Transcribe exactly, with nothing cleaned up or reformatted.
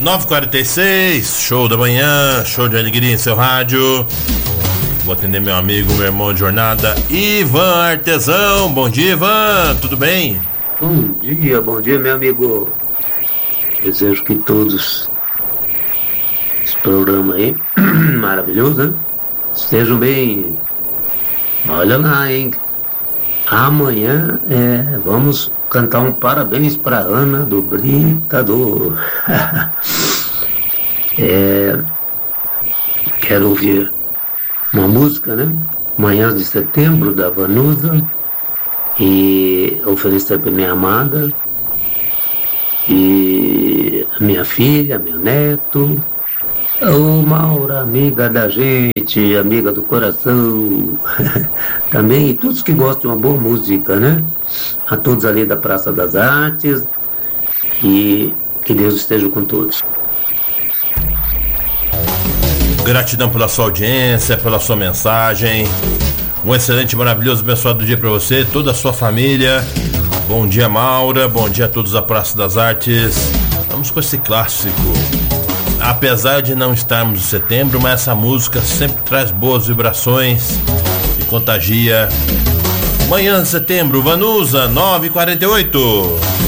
nove e quarenta e seis, show da manhã, show de alegria em seu rádio. Vou atender meu amigo, meu irmão de jornada, Ivan Artesão. Bom dia, Ivan, tudo bem? Bom dia, bom dia, meu amigo. Desejo que todos esse programa aí, maravilhoso, né? Estejam bem. Olha lá, hein? Amanhã é, vamos cantar um parabéns para Ana do Britador. é, quero ouvir uma música, né? Manhãs de Setembro, da Vanusa. E oferecer para minha amada e a minha filha, meu neto, ô Maura, amiga da gente, amiga do coração. Também, e todos que gostam de uma boa música, né? A todos ali da Praça das Artes, e que Deus esteja com todos. Gratidão pela sua audiência, pela sua mensagem. Um excelente, maravilhoso, abençoado dia para você, toda a sua família. Bom dia, Maura. Bom dia a todos da Praça das Artes. Vamos com esse clássico. Apesar de não estarmos em setembro, mas essa música sempre traz boas vibrações e contagia. Manhã de Setembro, Vanusa, nove e quarenta e oito.